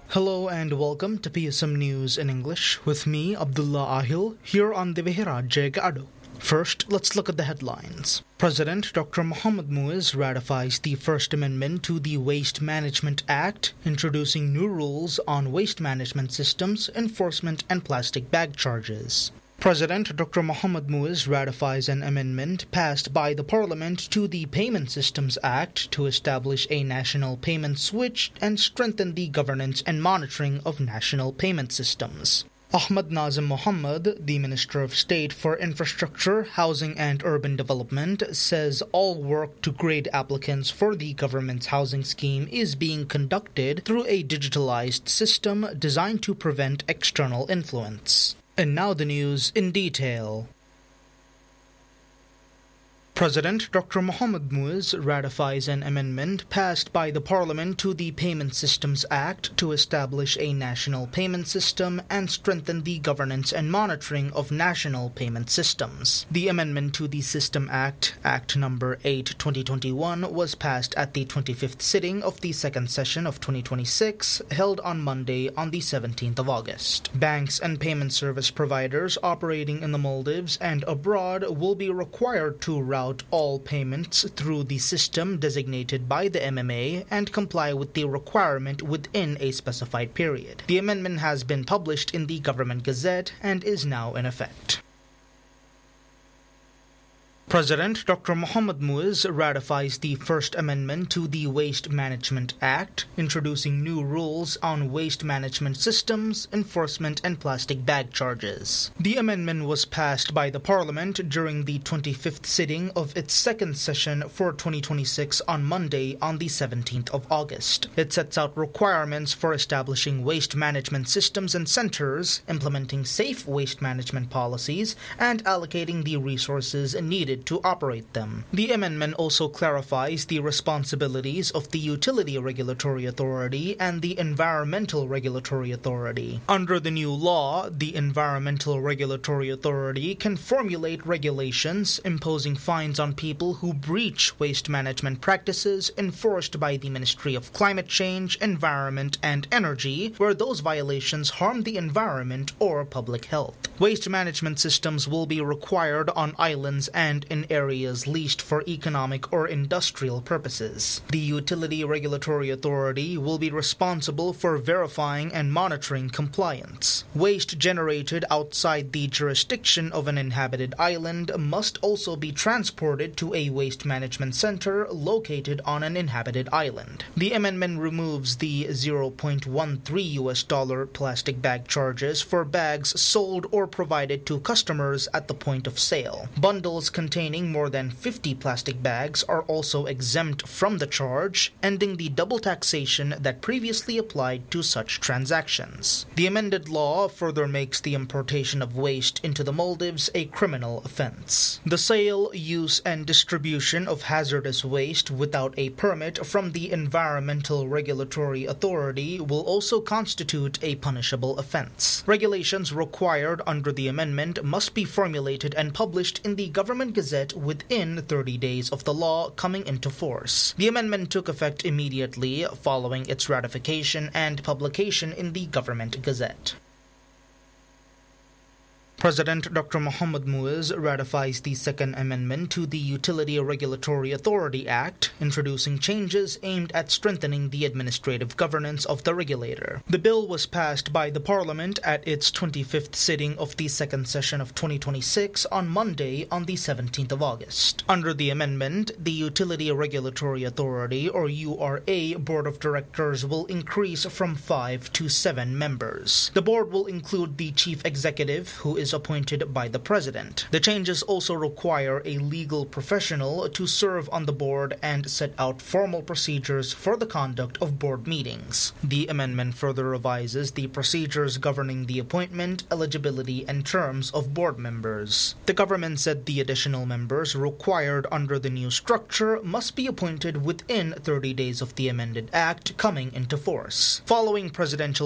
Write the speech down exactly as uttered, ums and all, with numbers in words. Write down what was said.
Hello and welcome to P S M News in English with me, Abdullah Ahil, here on the Vihiraj Gado. First, let's look at the headlines. President Doctor Mohammad Muiz ratifies the First Amendment to the Waste Management Act, introducing new rules on waste management systems, enforcement, and plastic bag charges. President Doctor Mohammad Muiz ratifies an amendment passed by the Parliament to the Payment Systems Act to establish a national payment switch and strengthen the governance and monitoring of national payment systems. Ahmad Nazim Mohammed, the Minister of State for Infrastructure, Housing and Urban Development, says all work to grade applicants for the government's housing scheme is being conducted through a digitalized system designed to prevent external influence. And now the news in detail. President Doctor Mohammad Muiz ratifies an amendment passed by the Parliament to the Payment Systems Act to establish a national payment system and strengthen the governance and monitoring of national payment systems. The amendment to the System Act, Act Number eight twenty twenty-one, was passed at the twenty-fifth sitting of the second session of twenty twenty-six, held on Monday on the seventeenth of August. Banks and payment service providers operating in the Maldives and abroad will be required to route all payments through the system designated by the M M A and comply with the requirement within a specified period. The amendment has been published in the Government Gazette and is now in effect. President Doctor Mohammad Muiz ratifies the First Amendment to the Waste Management Act, introducing new rules on waste management systems, enforcement, and plastic bag charges. The amendment was passed by the Parliament during the twenty-fifth sitting of its second session for twenty twenty-six on Monday on the seventeenth of August. It sets out requirements for establishing waste management systems and centers, implementing safe waste management policies, and allocating the resources needed to operate them. The amendment also clarifies the responsibilities of the Utility Regulatory Authority and the Environmental Regulatory Authority. Under the new law, the Environmental Regulatory Authority can formulate regulations imposing fines on people who breach waste management practices enforced by the Ministry of Climate Change, Environment and Energy, where those violations harm the environment or public health. Waste management systems will be required on islands and in areas leased for economic or industrial purposes. The Utility Regulatory Authority will be responsible for verifying and monitoring compliance. Waste generated outside the jurisdiction of an inhabited island must also be transported to a waste management center located on an inhabited island. The amendment removes the zero point one three U S dollar plastic bag charges for bags sold or provided to customers at the point of sale. Bundles containing more than fifty plastic bags are also exempt from the charge, ending the double taxation that previously applied to such transactions. The amended law further makes the importation of waste into the Maldives a criminal offense. The sale, use, and distribution of hazardous waste without a permit from the Environmental Regulatory Authority will also constitute a punishable offense. Regulations required under the amendment must be formulated and published in the Government Gazette within thirty days of the law coming into force. The amendment took effect immediately following its ratification and publication in the Government Gazette. President Doctor Mohammad Muiz ratifies the Second Amendment to the Utility Regulatory Authority Act, introducing changes aimed at strengthening the administrative governance of the regulator. The bill was passed by the Parliament at its twenty-fifth sitting of the second session of twenty twenty-six on Monday on the seventeenth of August. Under the amendment, the Utility Regulatory Authority, or U R A, Board of Directors will increase from five to seven members. The board will include the Chief Executive, who is appointed by the President. The changes also require a legal professional to serve on the board and set out formal procedures for the conduct of board meetings. The amendment further revises the procedures governing the appointment, eligibility, and terms of board members. The government said the additional members required under the new structure must be appointed within thirty days of the amended act coming into force. Following presidential